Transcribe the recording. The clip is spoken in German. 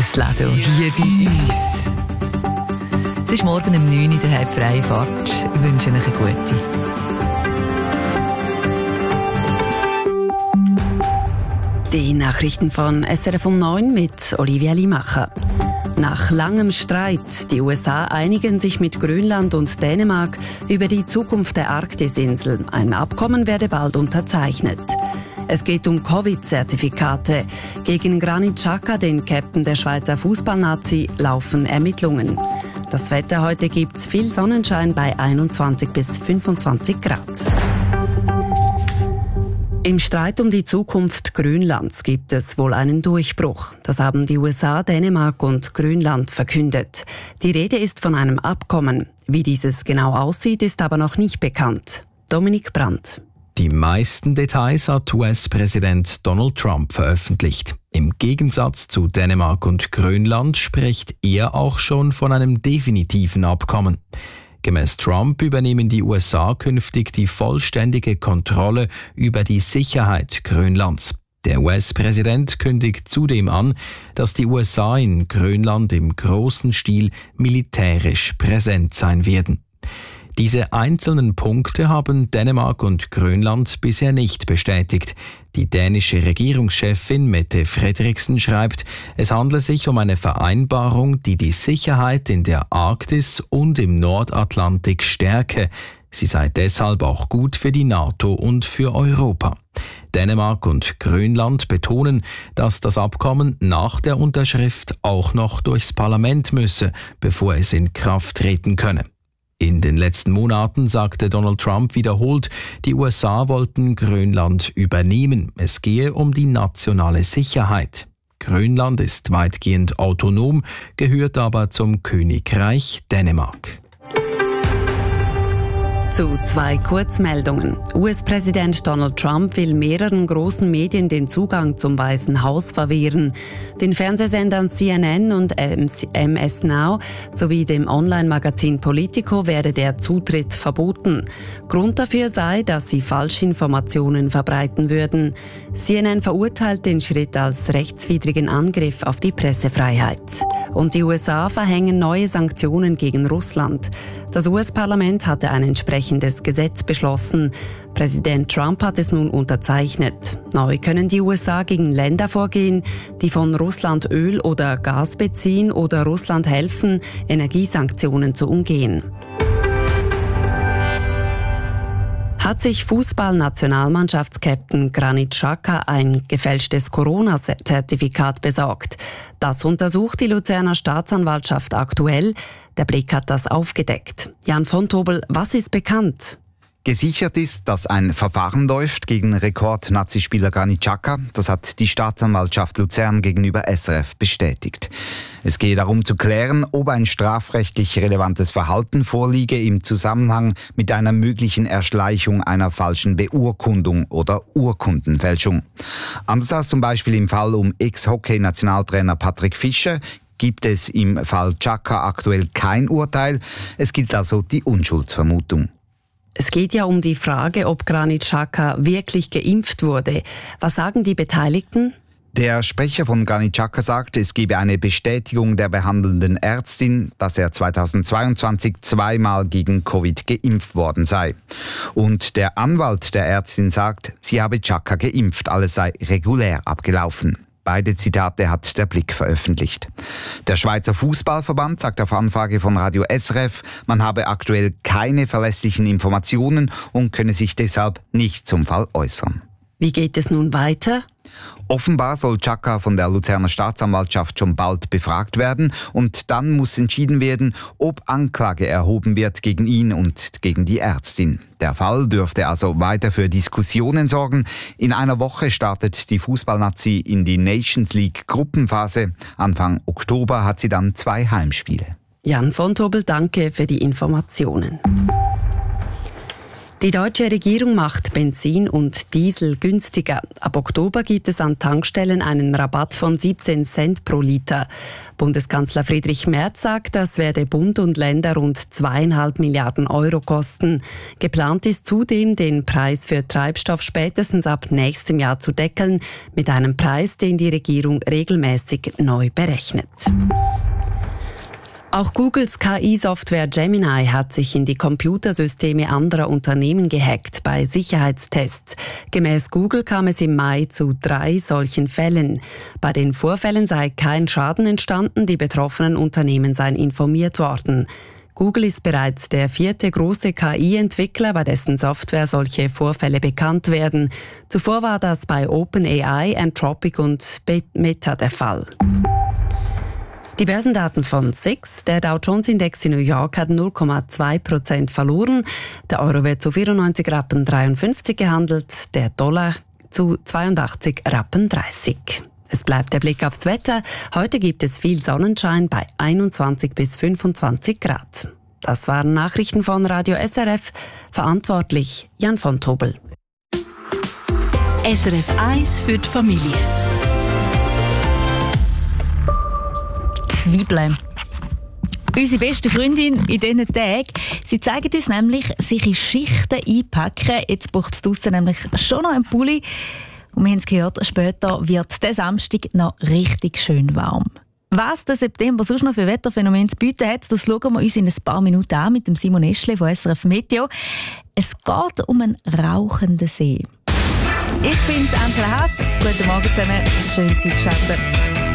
Ausleden hier bei uns. Es ist morgen um 9 Uhr daheim freie Fahrt. Ich wünsche euch eine gute. Die Nachrichten von SRF um 9 mit Olivia Limacher. Nach langem Streit, die USA einigen sich mit Grönland und Dänemark über die Zukunft der Arktis-Insel. Ein Abkommen werde bald unterzeichnet. Es geht um Covid-Zertifikate. Gegen Granit Xhaka, den Captain der Schweizer Fußballnazi, laufen Ermittlungen. Das Wetter heute gibt's viel Sonnenschein bei 21 bis 25 Grad. Im Streit um die Zukunft Grönlands gibt es wohl einen Durchbruch. Das haben die USA, Dänemark und Grönland verkündet. Die Rede ist von einem Abkommen. Wie dieses genau aussieht, ist aber noch nicht bekannt. Dominik Brandt. Die meisten Details hat US-Präsident Donald Trump veröffentlicht. Im Gegensatz zu Dänemark und Grönland spricht er auch schon von einem definitiven Abkommen. Gemäß Trump übernehmen die USA künftig die vollständige Kontrolle über die Sicherheit Grönlands. Der US-Präsident kündigt zudem an, dass die USA in Grönland im großen Stil militärisch präsent sein werden. Diese einzelnen Punkte haben Dänemark und Grönland bisher nicht bestätigt. Die dänische Regierungschefin Mette Frederiksen schreibt, es handle sich um eine Vereinbarung, die die Sicherheit in der Arktis und im Nordatlantik stärke. Sie sei deshalb auch gut für die NATO und für Europa. Dänemark und Grönland betonen, dass das Abkommen nach der Unterschrift auch noch durchs Parlament müsse, bevor es in Kraft treten könne. In den letzten Monaten sagte Donald Trump wiederholt, die USA wollten Grönland übernehmen. Es gehe um die nationale Sicherheit. Grönland ist weitgehend autonom, gehört aber zum Königreich Dänemark. Zu 2 Kurzmeldungen. US-Präsident Donald Trump will mehreren großen Medien den Zugang zum Weißen Haus verwehren. Den Fernsehsendern CNN und MS Now sowie dem Online-Magazin Politico werde der Zutritt verboten. Grund dafür sei, dass sie Falschinformationen verbreiten würden. CNN verurteilt den Schritt als rechtswidrigen Angriff auf die Pressefreiheit. Und die USA verhängen neue Sanktionen gegen Russland. Das US-Parlament hatte ein entsprechendes Gesetz beschlossen. Präsident Trump hat es nun unterzeichnet. Neu können die USA gegen Länder vorgehen, die von Russland Öl oder Gas beziehen oder Russland helfen, Energiesanktionen zu umgehen. Hat sich Fußball-Nationalmannschaftskapitän Granit Xhaka ein gefälschtes Corona-Zertifikat besorgt? Das untersucht die Luzerner Staatsanwaltschaft aktuell. Der Blick hat das aufgedeckt. Jan von Tobel, was ist bekannt? Gesichert ist, dass ein Verfahren läuft gegen Rekord-Nazi-Spieler Granit Xhaka. Das hat die Staatsanwaltschaft Luzern gegenüber SRF bestätigt. Es gehe darum zu klären, ob ein strafrechtlich relevantes Verhalten vorliege im Zusammenhang mit einer möglichen Erschleichung einer falschen Beurkundung oder Urkundenfälschung. Anders als zum Beispiel im Fall um Ex-Hockey-Nationaltrainer Patrick Fischer gibt es im Fall Xhaka aktuell kein Urteil. Es gilt also die Unschuldsvermutung. Es geht ja um die Frage, ob Granit Xhaka wirklich geimpft wurde. Was sagen die Beteiligten? Der Sprecher von Granit Xhaka sagt, es gebe eine Bestätigung der behandelnden Ärztin, dass er 2022 zweimal gegen Covid geimpft worden sei. Und der Anwalt der Ärztin sagt, sie habe Xhaka geimpft, alles sei regulär abgelaufen. Beide Zitate hat der Blick veröffentlicht. Der Schweizer Fußballverband sagt auf Anfrage von Radio SRF, man habe aktuell keine verlässlichen Informationen und könne sich deshalb nicht zum Fall äußern. Wie geht es nun weiter? Offenbar soll Xhaka von der Luzerner Staatsanwaltschaft schon bald befragt werden und dann muss entschieden werden, ob Anklage erhoben wird gegen ihn und gegen die Ärztin. Der Fall dürfte also weiter für Diskussionen sorgen. In einer Woche startet die Fußballnazi in die Nations League Gruppenphase. Anfang Oktober hat sie dann 2 Heimspiele. Jan von Tobel, danke für die Informationen. Die deutsche Regierung macht Benzin und Diesel günstiger. Ab Oktober gibt es an Tankstellen einen Rabatt von 17 Cent pro Liter. Bundeskanzler Friedrich Merz sagt, das werde Bund und Länder rund 2,5 Milliarden Euro kosten. Geplant ist zudem, den Preis für Treibstoff spätestens ab nächstem Jahr zu deckeln, mit einem Preis, den die Regierung regelmäßig neu berechnet. Auch Googles KI-Software Gemini hat sich in die Computersysteme anderer Unternehmen gehackt bei Sicherheitstests. Gemäß Google kam es im Mai zu 3 solchen Fällen. Bei den Vorfällen sei kein Schaden entstanden, die betroffenen Unternehmen seien informiert worden. Google ist bereits der 4. große KI-Entwickler, bei dessen Software solche Vorfälle bekannt werden. Zuvor war das bei OpenAI, Anthropic und Meta der Fall. Die Börsendaten von SIX. Der Dow Jones Index in New York hat 0,2% verloren. Der Euro wird zu 94,53 Rappen gehandelt, der Dollar zu 82,30 Rappen. Es bleibt der Blick aufs Wetter. Heute gibt es viel Sonnenschein bei 21 bis 25 Grad. Das waren Nachrichten von Radio SRF. Verantwortlich Jan von Tobel. SRF 1 für die Familie. Zwiebeln. Unsere beste Freundin in diesen Tagen, sie zeigen uns nämlich, sich in Schichten einpacken. Jetzt braucht es draussen nämlich schon noch einen Pulli. Und wir haben es gehört, später wird der Samstag noch richtig schön warm. Was der September sonst noch für Wetterphänomene zu bieten hat, das schauen wir uns in ein paar Minuten an mit dem Simon Eschle von SRF Meteo. Es geht um einen rauchenden See. Ich bin Angela Haas. Guten Morgen zusammen. Schön Zeit geschaffen.